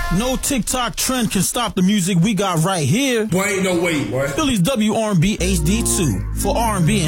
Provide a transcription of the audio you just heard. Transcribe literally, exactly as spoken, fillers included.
No TikTok trend can stop the music we got right here. Boy, ain't no way, boy. Philly's W R and B H D two for R and B and